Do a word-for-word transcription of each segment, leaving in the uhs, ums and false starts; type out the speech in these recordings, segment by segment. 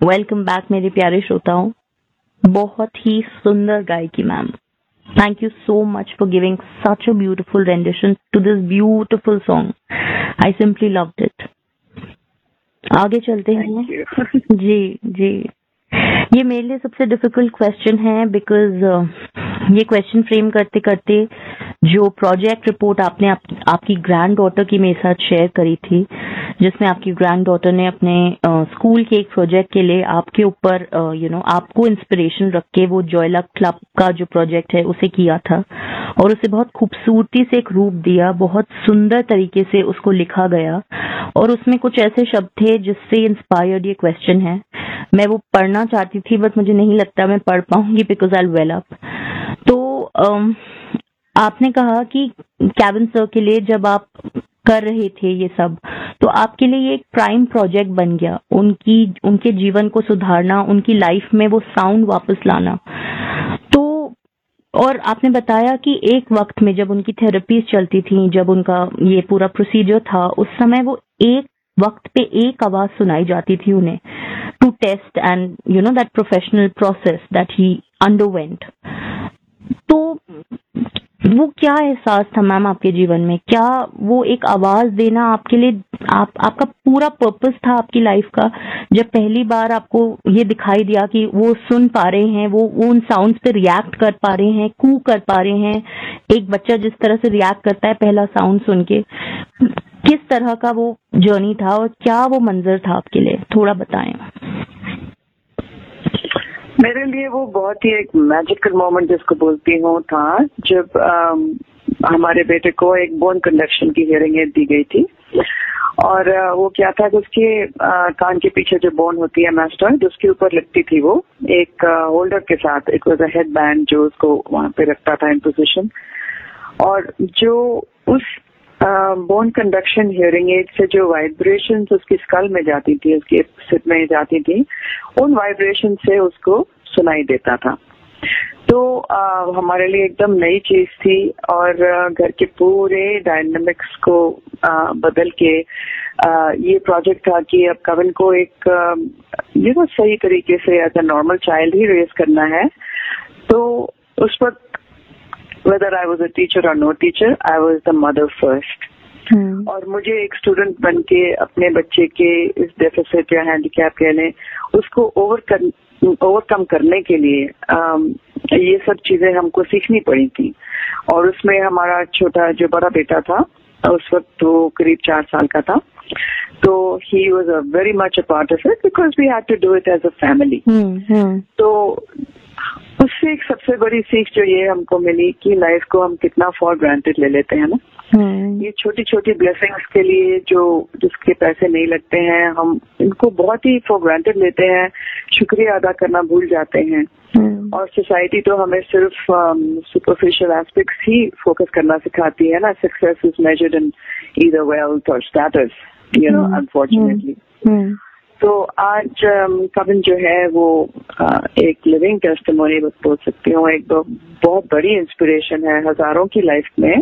Welcome back मेरे प्यारे श्रोताओं। बहुत ही सुंदर गायकी ma'am. Thank you so much for giving such a beautiful rendition to this beautiful song. I simply loved it. आगे चलते हैं। जी जी, ये मेरे लिए सबसे डिफिकल्ट क्वेश्चन है बिकॉज uh, ये क्वेश्चन फ्रेम करते करते जो प्रोजेक्ट रिपोर्ट आपने आप, आपकी ग्रैंड डॉटर की मेरे साथ शेयर करी थी, जिसमें आपकी ग्रैंड डॉटर ने अपने स्कूल uh, के एक प्रोजेक्ट के लिए आपके ऊपर यू नो आपको इंस्पिरेशन रख के वो जॉयला क्लब का जो प्रोजेक्ट है उसे किया था और उसे बहुत खूबसूरती से एक रूप दिया, बहुत सुंदर तरीके से उसको लिखा गया और उसमें कुछ ऐसे शब्द थे जिससे इंस्पायर्ड ये क्वेश्चन है। मैं वो पढ़ना चाहती थी बट मुझे नहीं लगता मैं पढ़ पाऊंगी बिकॉज आई वेल अप। तो um, आपने कहा कि केविन सर के लिए जब आप कर रहे थे ये सब, तो आपके लिए ये एक प्राइम प्रोजेक्ट बन गया, उनकी उनके जीवन को सुधारना, उनकी लाइफ में वो साउंड वापस लाना। तो और आपने बताया कि एक वक्त में जब उनकी थेरेपीज चलती थी, जब उनका ये पूरा प्रोसीजर था, उस समय वो एक वक्त पे एक आवाज सुनाई जाती थी उन्हें to test and you know that professional process that he underwent. तो वो क्या एहसास था मैम आपके जीवन में? क्या वो एक आवाज देना आपके लिए आप आपका पूरा पर्पस था आपकी लाइफ का, जब पहली बार आपको ये दिखाई दिया कि वो सुन पा रहे हैं, वो वो उन साउंड्स पे रिएक्ट कर पा रहे हैं, कू कर पा रहे हैं, एक बच्चा जिस तरह से रिएक्ट करता है पहला साउंड सुन के, किस तरह का वो जर्नी था और क्या वो मंजर था आपके लिए? थोड़ा बताएं। मेरे लिए वो बहुत ही एक मैजिकल मोमेंट जिसको बोलती हूँ था जब आम, हमारे बेटे को एक बोन कंडक्शन की हियरिंग एड दी गई थी। और आ, वो क्या था कि उसके आ, कान के पीछे जो बोन होती है मैस्टॉइड, उसके ऊपर लगती थी वो एक होल्डर के साथ। It was a head band जो उसको वहां पे रखता था इन पोजिशन। और जो उस बोन कंडक्शन हियरिंग एड से जो वाइब्रेशंस उसकी स्कल में जाती थी, उसके सिर में जाती थी, उन वाइब्रेशन से उसको सुनाई देता था। तो आ, हमारे लिए एकदम नई चीज थी और आ, घर के पूरे डायनामिक्स को आ, बदल के आ, ये प्रोजेक्ट था कि अब कविन को एक ये तो सही तरीके से as a normal child he raise करना है। तो उस वक्त whether I was a teacher or no teacher, I was the mother first. Hmm. और मुझे एक स्टूडेंट बन के अपने बच्चे के इस डेफिसिट या हैंडीकैप कह लें उसको ओवर कर ओवरकम करने के लिए आम, ये सब चीजें हमको सीखनी पड़ी थी। और उसमें हमारा छोटा जो बड़ा बेटा था उस वक्त वो करीब चार साल का था, तो he was a very much a part of it because we had to do it as a family. तो उससे एक सबसे बड़ी सीख जो ये हमको मिली कि लाइफ को हम कितना फॉर ग्रांटेड ले लेते हैं ना। hmm. ये छोटी छोटी ब्लेसिंग्स के लिए जो जिसके पैसे नहीं लगते हैं, हम इनको बहुत ही फॉर ग्रांटेड लेते हैं, शुक्रिया अदा करना भूल जाते हैं। hmm. और सोसाइटी तो हमें सिर्फ सुपरफिशियल एस्पेक्ट्स ही फोकस करना सिखाती है ना। Success is measured in either wealth और स्टेटस, यू नो, अनफॉर्चुनेटली। तो आज कविन जो है वो आ, एक लिविंग टेस्टिमोनी बोल सकती हूँ, एक बहुत बड़ी इंस्पिरेशन है हजारों की लाइफ में।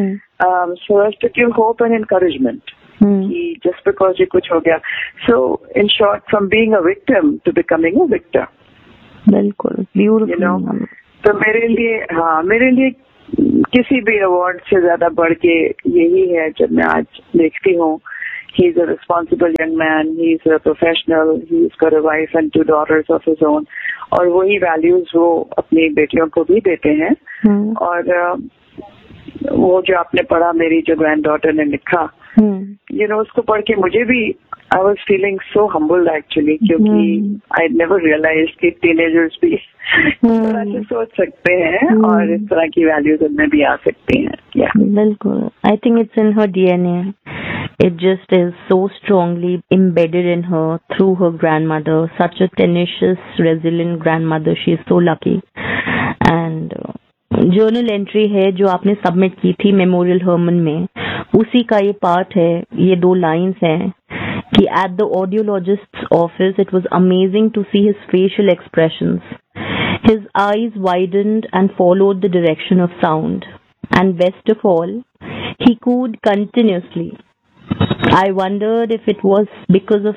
So as to give hope and encouragement कि जस्ट बिकॉज ये कुछ हो गया, सो in short from being a victim to becoming a Victor. बिल्कुल, यू नो। तो मेरे लिए हाँ मेरे लिए किसी भी अवार्ड से ज्यादा बढ़ के यही है जब मैं आज देखती हूँ he is a responsible young man, he is a professional, he's got a wife and two daughters of his own, और वही values वो अपनी बेटियों को भी देते हैं। hmm. और uh, वो जो आपने पढ़ा, मेरी जो ग्रैंड डॉटर ने लिखा, you hmm. No you know, उसको पढ़ के मुझे भी I was feeling so humbled actually, क्योंकि hmm. I never realized कि teenagers भी hmm. थोड़ा सा सोच सकते हैं hmm. और इस तरह की values उनमें भी आ सकती हैं। yeah. बिल्कुल, I think it's in her D N A. It just is so strongly embedded in her through her grandmother. Such a tenacious, resilient grandmother. She is so lucky. And journal uh, entry है जो आपने submit की थी memorial Hermann में, उसी का ये part है। ये दो लाइंस हैं कि at the audiologist's office it was amazing to see his facial expressions. His eyes widened and followed the direction of sound. And best of all, he cooed continuously. I wondered if it was because of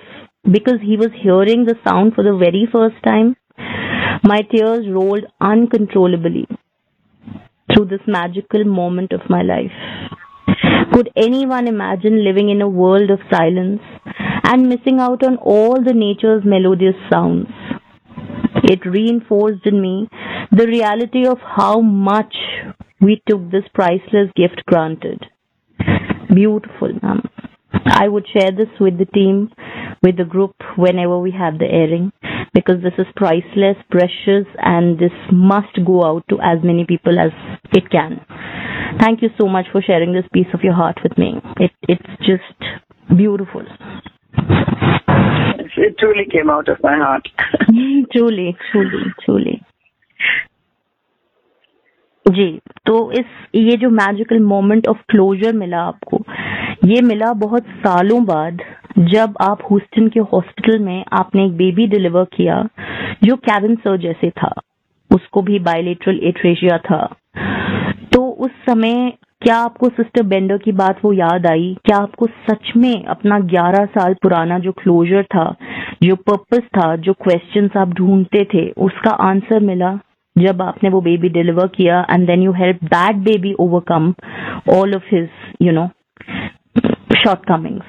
because he was hearing the sound for the very first time, my tears rolled uncontrollably through this magical moment of my life. Could anyone imagine living in a world of silence and missing out on all the nature's melodious sounds? It reinforced in me the reality of how much we took this priceless gift granted. Beautiful, ma'am. I would share this with the team, with the group, whenever we have the airing, because this is priceless, precious, and this must go out to as many people as it can. Thank you so much for sharing this piece of your heart with me. It, it's just beautiful. It truly came out of my heart. truly, truly, truly. जी, तो इस ये जो magical moment of closure मिला आपको, ये मिला बहुत सालों बाद, जब आप ह्यूस्टन के हॉस्पिटल में आपने एक बेबी डिलीवर किया जो केविन सर जैसे था, उसको भी बायलेटरल एट्रेशिया था। तो उस समय क्या आपको सिस्टर बेंडर की बात वो याद आई? क्या आपको सच में अपना ग्यारह साल पुराना जो क्लोजर था, जो पर्पस था, जो क्वेश्चंस आप ढूंढते थे, उसका आंसर मिला जब आपने वो बेबी डिलीवर किया, and then you help that baby overcome all of his you know shortcomings?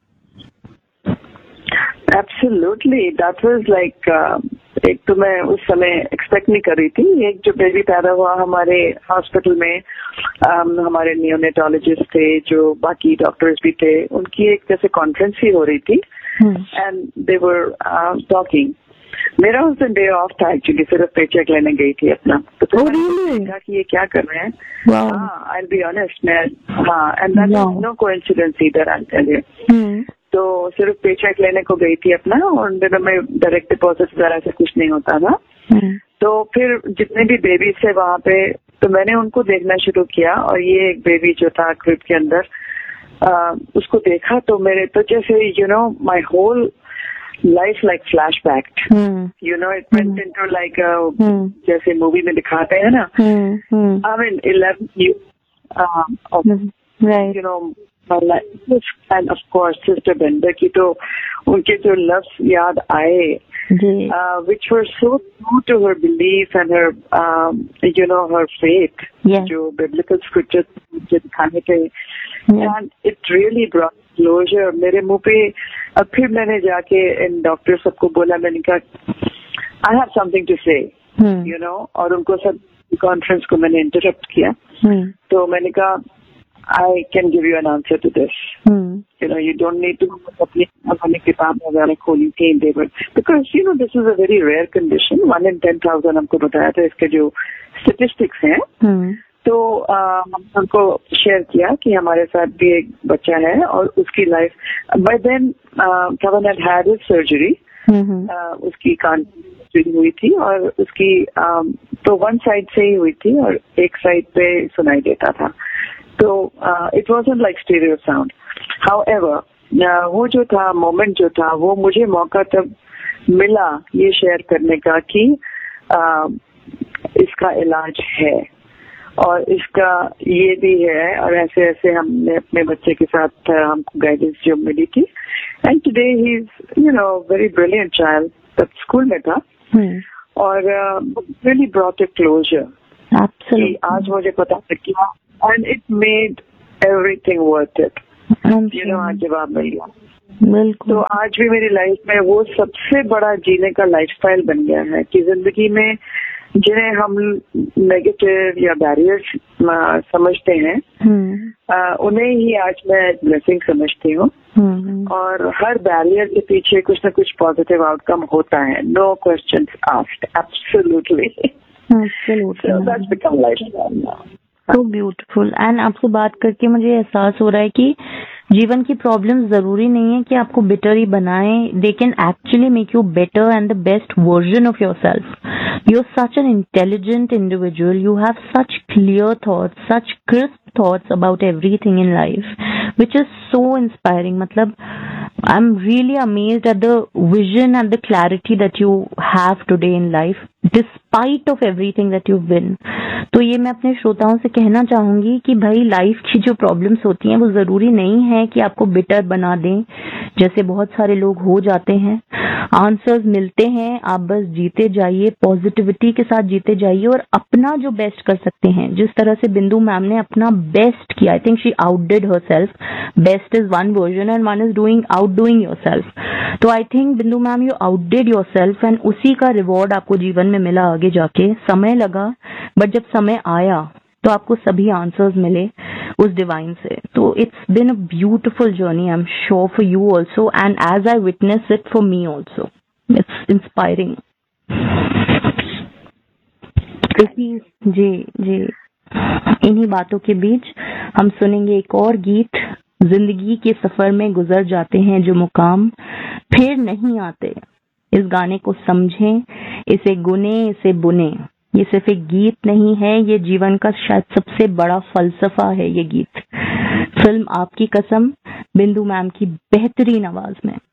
Absolutely, that was like, एक तो मैं उस समय एक्सपेक्ट नहीं कर रही थी। एक जो बेबी पैदा हुआ हमारे हॉस्पिटल में, um, हमारे नियोनेटोलॉजिस्ट थे, जो बाकी डॉक्टर्स भी थे, उनकी एक जैसे कॉन्फ्रेंस ही हो रही थी, एंड दे वर टॉकिंग। मेरा उस दिन डे ऑफ था एक्चुअली, सिर्फ पेचेक लेने गई थी अपना। तो फिर मैंने देखा कि ये क्या कर रहे हैं। हाँ, आई विल बी ऑनेस्ट, मैं हाँ, and that is no coincidence either, I tell you. तो सिर्फ पेचेक लेने को गई थी अपना, और उन दिनों में डायरेक्ट डिपॉजिट वगैरह से कुछ नहीं होता था। तो फिर जितने भी बेबीज थे वहां पे, तो मैंने उनको देखना शुरू किया, और ये एक बेबी जो था क्रिब के अंदर, आ, उसको देखा तो मेरे तो जैसे you know my whole life like flashbacked, hmm. you know, it went hmm. into like a hmm. जैसे मूवी में दिखाते हैं ना, hmm. I mean eleven years uh, of hmm. right. you know my life, and of course Sister Bender की तो उनके जो loves याद आए, uh, which were so true to her belief and her um, you know her faith, yeah. जो biblical scriptures मुझे दिखाने थे, yeah. and it really brought closure. मेरे मुंह पे अब फिर मैंने जाके इन डॉक्टर सबको बोला, मैंने कहा आई हैव समथिंग टू से, यू नो, और उनको सब कॉन्फ्रेंस को मैंने इंटरप्ट किया। hmm. तो मैंने कहा I can give you an answer to this, you know, you don't need to अपनी अपनी किताब वगैरह खोली थी, because you know this is a very rare condition, one in ten thousand हमको बताया था इसके जो स्टेटिस्टिक्स हैं। hmm. तो हम उनको शेयर किया कि हमारे साथ भी एक बच्चा है, और उसकी लाइफ बाय देन कवन हैड हैड हिज सर्जरी, उसकी कान हुई थी, और उसकी uh, तो वन साइड से ही हुई थी और एक साइड पे सुनाई देता था। तो it wasn't like stereo sound. However वो जो था मोमेंट जो था, वो मुझे मौका तब मिला ये शेयर करने का कि uh, इसका इलाज है, और इसका ये भी है, और ऐसे ऐसे हमने अपने बच्चे के साथ हमको गाइडेंस जो मिली थी, and today he is you know very brilliant child. तब स्कूल में था, hmm. और रियली ब्रॉट अ क्लोजर। आज मुझे पता चला, and it made everything worth it, you know, आज जवाब मिल गया। बिल्कुल। तो आज भी मेरी लाइफ में वो सबसे बड़ा जीने का लाइफस्टाइल बन गया है कि जिंदगी में जिन्हें हम नेगेटिव या बैरियर्स समझते हैं, hmm. उन्हें ही आज मैं ब्लेसिंग समझती हूँ, hmm. और हर बैरियर के पीछे कुछ न कुछ पॉजिटिव आउटकम होता है, know questions asked, absolutely. So that's become lifestyle now. So beautiful. And आपसे बात करके मुझे एहसास हो रहा है कि जीवन की प्रॉब्लम्स जरूरी नहीं है कि आपको बिटर ही बनाए, they can actually make you better and the best version of your self. You are such an intelligent individual, you have such clear thoughts, such crisp thoughts about everything in life, which is so inspiring. मतलब I am really amazed at the vision and the clarity that you have today in life, despite of everything that you've been. तो ये मैं अपने श्रोताओं से कहना चाहूंगी कि भाई लाइफ की जो प्रॉब्लम्स होती हैं वो जरूरी नहीं है कि आपको बिटर बना दें, जैसे बहुत सारे लोग हो जाते हैं। आंसर्स मिलते हैं, आप बस जीते जाइए, पॉजिटिविटी के साथ जीते जाइए और अपना जो बेस्ट कर सकते हैं, जिस तरह से बिंदु मैम ने अपना बेस्ट किया, I think she आउटडिड herself. Best is one version and one is doing आउटडूइंग yourself. तो आई थिंक बिंदु मैम यू आउटडिड योरसेल्फ एंड उसी का रिवॉर्ड आपको जीवन में मिला आगे जाके। समय लगा, बट जब समय आया तो आपको सभी आंसर्स मिले उस डिवाइन से। तो it's been a beautiful journey, I am sure for you also and as I witness it for me also. It's inspiring. जी जी, इन्हीं बातों के बीच हम सुनेंगे एक और गीत। जिंदगी के सफर में गुजर जाते हैं जो मुकाम फिर नहीं आते। इस गाने को समझें, इसे गुने, इसे बुने। ये सिर्फ एक गीत नहीं है, ये जीवन का शायद सबसे बड़ा फलसफा है ये गीत। फिल्म आपकी कसम, बिंदु मैम की बेहतरीन आवाज में।